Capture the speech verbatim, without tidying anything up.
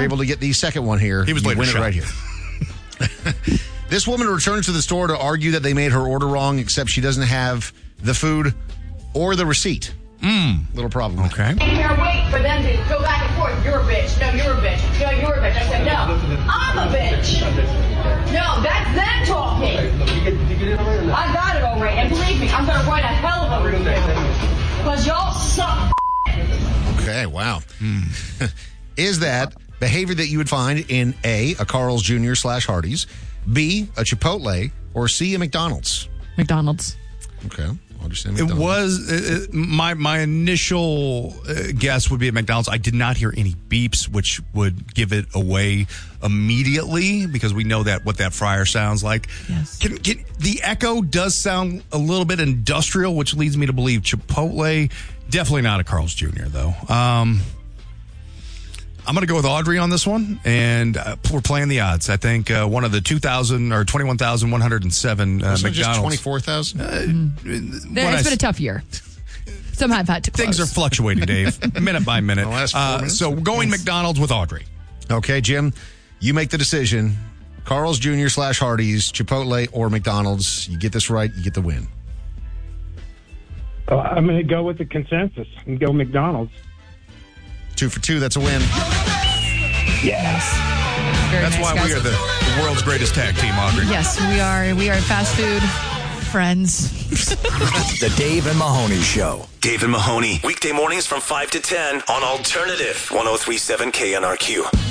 able to get the second one here, he was you later win it shot. right here. This woman returns to the store to argue that they made her order wrong, except she doesn't have the food or the receipt. Mm. Little problem. Okay. And here, wait for them to go back and forth. You're a bitch. No, you're a bitch. No, you're a bitch. I said, no, I'm a bitch. No, that's them talking. I got it all right. And believe me, I'm going to write a hell of a review. Because y'all suck. Okay, wow. Mm. Is that behavior that you would find in A, a Carl's Junior slash Hardee's, B, a Chipotle, or C, a McDonald's? McDonald's. Okay. I'll just say It McDonald's. was uh, my my initial uh, guess would be at McDonald's. I did not hear any beeps, which would give it away immediately because we know that what that fryer sounds like. Yes. Can, can, the echo does sound a little bit industrial, which leads me to believe Chipotle. Definitely not a Carl's Junior though. Um, I'm going to go with Audrey on this one, and uh, we're playing the odds. I think uh, one of the two thousand or twenty-one thousand one hundred seven uh, Wasn't it McDonald's. just twenty-four thousand? Uh, It's been a tough year. Some have had to close. Things are fluctuating, Dave, minute by minute. The last four Uh, minutes? so going Yes. McDonald's with Audrey. Okay, Jim, you make the decision. Carl's Junior slash Hardee's, Chipotle, or McDonald's. You get this right, you get the win. Oh, I'm going to go with the consensus and go McDonald's. Two for two, that's a win. Yes. Very That's nice, why guys. we are the, the world's greatest tag team, Audrey. Yes, we are. We are fast food friends. The Dave and Mahoney Show. Dave and Mahoney, weekday mornings from five to ten on Alternative one oh three point seven K N R Q.